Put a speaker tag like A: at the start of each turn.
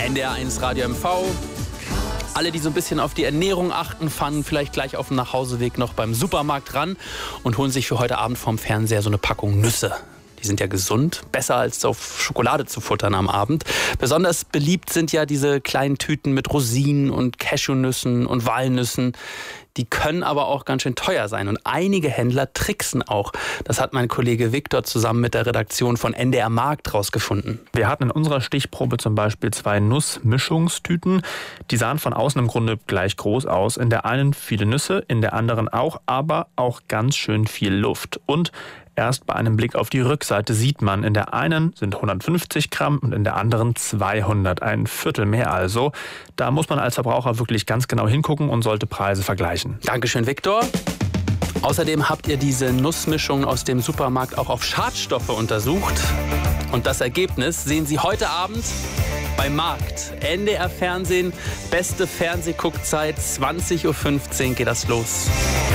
A: NDR1 Radio MV. Alle, die so ein bisschen auf die Ernährung achten, fahren vielleicht gleich auf dem Nachhauseweg noch beim Supermarkt ran und holen sich für heute Abend vorm Fernseher so eine Packung Nüsse. Die sind ja gesund, besser als auf Schokolade zu futtern am Abend. Besonders beliebt sind ja diese kleinen Tüten mit Rosinen und Cashewnüssen und Walnüssen. Die können aber auch ganz schön teuer sein und einige Händler tricksen auch. Das hat mein Kollege Viktor zusammen mit der Redaktion von NDR Markt rausgefunden.
B: Wir hatten in unserer Stichprobe zum Beispiel 2 Nussmischungstüten. Die sahen von außen im Grunde gleich groß aus. In der einen viele Nüsse, in der anderen auch, aber auch ganz schön viel Luft. Und erst bei einem Blick auf die Rückseite sieht man, in der einen sind 150 Gramm und in der anderen 200, ein Viertel mehr also. Da muss man als Verbraucher wirklich ganz genau hingucken und sollte Preise vergleichen.
A: Dankeschön, Viktor. Außerdem habt ihr diese Nussmischung aus dem Supermarkt auch auf Schadstoffe untersucht. Und das Ergebnis sehen Sie heute Abend bei Markt. NDR Fernsehen, beste Fernsehguckzeit, 20:15 Uhr geht das los.